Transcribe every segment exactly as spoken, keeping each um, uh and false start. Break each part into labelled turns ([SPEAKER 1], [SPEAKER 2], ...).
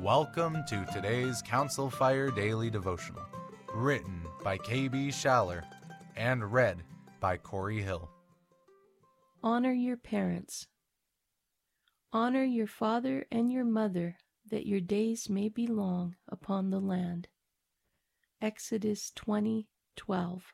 [SPEAKER 1] Welcome to today's Council Fire Daily Devotional, written by K B Schaller and read by Corey Hill.
[SPEAKER 2] Honor your parents. Honor your father and your mother, that your days may be long upon the land. Exodus twenty twelve.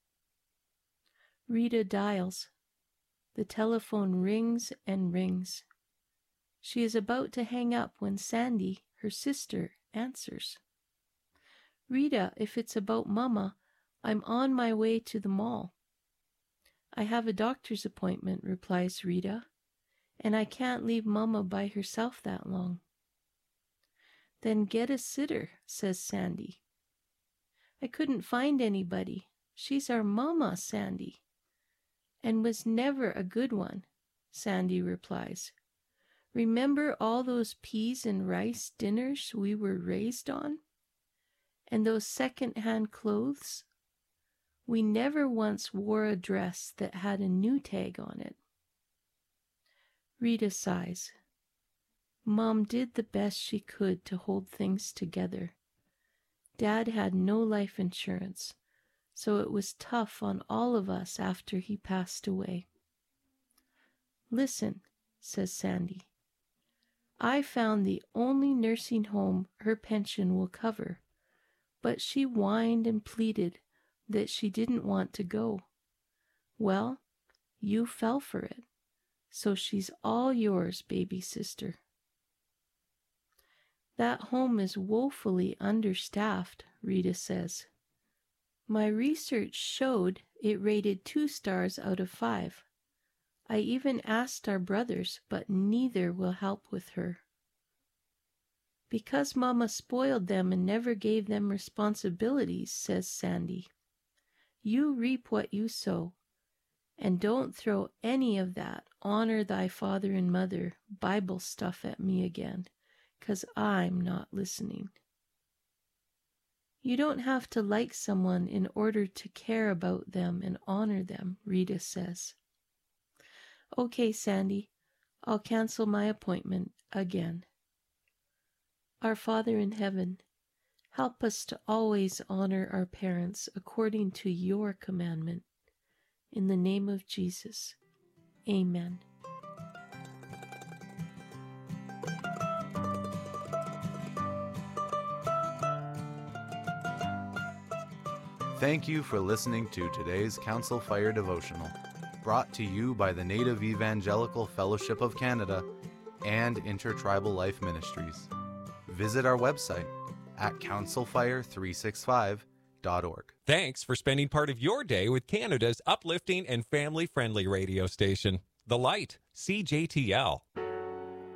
[SPEAKER 2] Rita dials. The telephone rings and rings. She is about to hang up when Sandy, her sister, answers. Rita, if it's about Mama, I'm on my way to the mall. I have a doctor's appointment, replies Rita, and I can't leave Mama by herself that long. Then get a sitter, says Sandy. I couldn't find anybody. She's our Mama, Sandy. And was never a good one, Sandy replies. Remember all those peas and rice dinners we were raised on? And those second-hand clothes? We never once wore a dress that had a new tag on it. Rita sighs. Mom did the best she could to hold things together. Dad had no life insurance, so it was tough on all of us after he passed away. Listen, says Sandy. I found the only nursing home her pension will cover, but she whined and pleaded that she didn't want to go. Well, you fell for it, so she's all yours, baby sister. That home is woefully understaffed, Rita says. My research showed it rated two stars out of five. I even asked our brothers, but neither will help with her. Because Mama spoiled them and never gave them responsibilities, says Sandy. You reap what you sow, and don't throw any of that honor thy father and mother Bible stuff at me again, 'cause I'm not listening. You don't have to like someone in order to care about them and honor them, Rita says. Okay, Sandy, I'll cancel my appointment again. Our Father in heaven, help us to always honor our parents according to your commandment. In the name of Jesus, amen.
[SPEAKER 1] Thank you for listening to today's Council Fire Devotional, brought to you by the Native Evangelical Fellowship of Canada and Intertribal Life Ministries. Visit our website at council fire three sixty-five dot org.
[SPEAKER 3] Thanks for spending part of your day with Canada's uplifting and family-friendly radio station, The Light, C J T L.